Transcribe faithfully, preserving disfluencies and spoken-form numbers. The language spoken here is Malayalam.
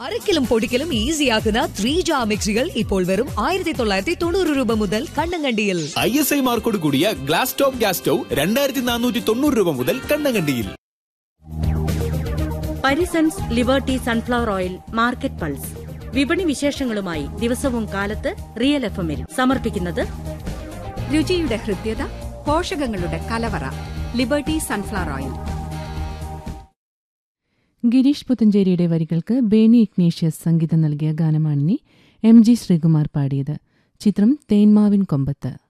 അരക്കിലും പൊടിക്കലും ഈസിയാക്കുന്ന ത്രീ ജാർ മിക്സികൾ ഇപ്പോൾ വെറും ആയിരത്തി തൊള്ളായിരത്തി തൊണ്ണൂറ് രൂപ മുതൽ കണ്ണങ്കണ്ടിയിൽ. ഐ എസ് ഐ മാർക്കോട് കൂടിയ ഗ്ലാസ് ടോപ്പ് ഗ്യാസ് സ്റ്റൗ രണ്ടായിരത്തി നാനൂറ്റി തൊണ്ണൂറ് രൂപ മുതൽ കണ്ണങ്കണ്ടിയിൽ. Parisons liberty sunflower oil market pulse. വിപണി വിശേഷങ്ങളുമായി ദിവസവും കാലത്ത് റിയൽ എഫ് എമ്മിൽ സമർപ്പിക്കുന്നത് രുചിയുടെ ഹൃദ്യത, പോഷകങ്ങളുടെ കലവറ. Liberty sunflower oil. ഗിരീഷ് പുത്തഞ്ചേരിയുടെ വരികൾക്ക് ബേണി ഇഗ്നേഷ്യസ് സംഗീതം നൽകിയ ഗാനമാണിനി. എം ജി ശ്രീകുമാർ പാടിയത്. ചിത്രം തേന്മാവിൻ കൊമ്പത്ത്.